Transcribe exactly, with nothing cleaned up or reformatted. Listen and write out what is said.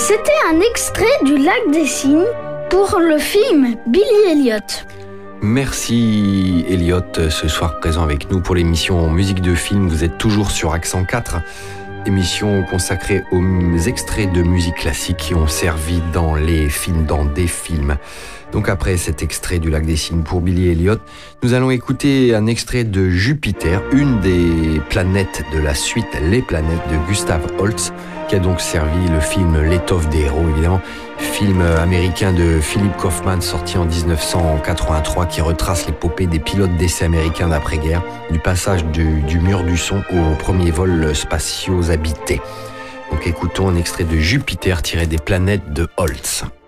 C'était un extrait du Lac des Cygnes pour le film Billy Elliot. Merci Elliot, ce soir présent avec nous pour l'émission Musique de film. Vous êtes toujours sur Accent quatre, émission consacrée aux extraits de musique classique qui ont servi dans les films, dans des films. Donc après cet extrait du Lac des Cygnes pour Billy Elliot, nous allons écouter un extrait de Jupiter, une des planètes de la suite Les Planètes de Gustav Holst, qui a donc servi le film L'étoffe des héros, évidemment, film américain de Philip Kaufman sorti en dix-neuf cent quatre-vingt-trois qui retrace l'épopée des pilotes d'essai américains d'après-guerre, du passage du, du mur du son aux premiers vols spatiaux habités. Donc écoutons un extrait de Jupiter tiré des planètes de Holst.